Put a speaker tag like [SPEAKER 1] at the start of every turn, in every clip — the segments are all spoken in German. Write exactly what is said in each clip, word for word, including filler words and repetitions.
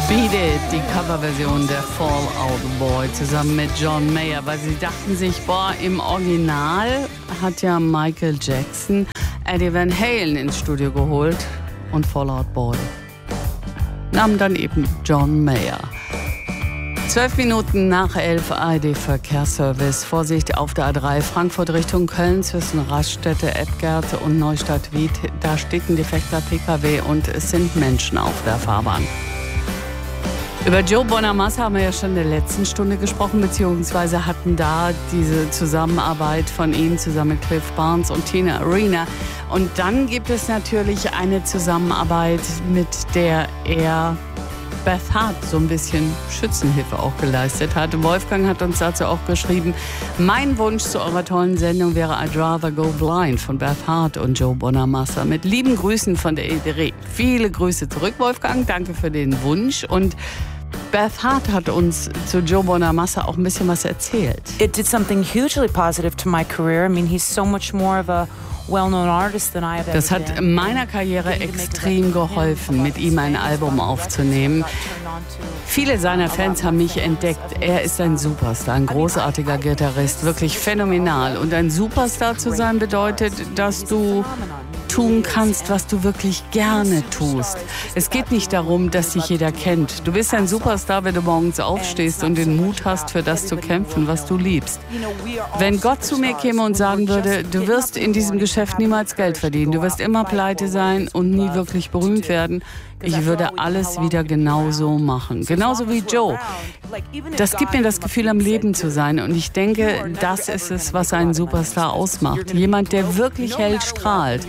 [SPEAKER 1] Beat It, die Coverversion der Fall Out Boy zusammen mit John Mayer, weil sie dachten sich, boah, im Original hat ja Michael Jackson Eddie Van Halen ins Studio geholt und Fall Out Boy nahm dann eben John Mayer. Zwölf Minuten nach elf, A R D-Verkehrsservice. Vorsicht auf der A drei Frankfurt Richtung Köln zwischen Raststätte, Edgard und Neustadt-Wied. Da steht ein defekter P K W und es sind Menschen auf der Fahrbahn. Über Joe Bonamassa haben wir ja schon in der letzten Stunde gesprochen, beziehungsweise hatten da diese Zusammenarbeit von ihm zusammen mit Cliff Barnes und Tina Arena. Und dann gibt es natürlich eine Zusammenarbeit, mit der er Beth Hart so ein bisschen Schützenhilfe auch geleistet hat. Wolfgang hat uns dazu auch geschrieben, mein Wunsch zu eurer tollen Sendung wäre I'd Rather Go Blind von Beth Hart und Joe Bonamassa. Mit lieben Grüßen von der E D R E. Viele Grüße zurück, Wolfgang. Danke für den Wunsch. Und Beth Hart hat uns zu Joe Bonamassa auch ein bisschen was erzählt.
[SPEAKER 2] It did something hugely positive to my career. I mean, he's so much more of a well-known artist than I have ever been.
[SPEAKER 1] Das hat meiner Karriere extrem geholfen, mit ihm ein Album aufzunehmen. Viele seiner Fans haben mich entdeckt. Er ist ein Superstar, ein großartiger Gitarrist, wirklich phänomenal. Und ein Superstar zu sein bedeutet, dass du tun kannst, was du wirklich gerne tust. Es geht nicht darum, dass dich jeder kennt. Du bist ein Superstar, wenn du morgens aufstehst und den Mut hast, für das zu kämpfen, was du liebst. Wenn Gott zu mir käme und sagen würde, du wirst in diesem Geschäft niemals Geld verdienen, du wirst immer pleite sein und nie wirklich berühmt werden, ich würde alles wieder genauso machen. Genauso wie Joe. Das gibt mir das Gefühl, am Leben zu sein. Und ich denke, das ist es, was einen Superstar ausmacht. Jemand, der wirklich hell strahlt.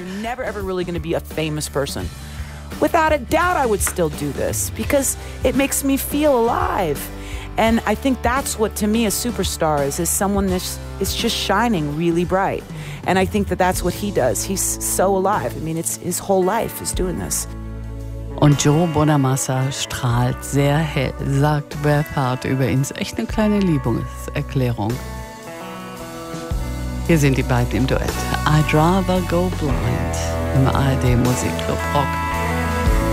[SPEAKER 2] Without a doubt, I would still do this because it makes me feel alive. And I think that's what, to me, a superstar is, is someone that is just shining really bright. And I think that that's what he does. He's so alive. I mean, it's his whole life is doing this.
[SPEAKER 1] Und Joe Bonamassa strahlt sehr hell, sagt Beth Hart über ihn. Ist echt eine kleine Liebeserklärung. Hier sind die beiden im Duett. I'd Rather Go Blind im A R D Musikclub Rock.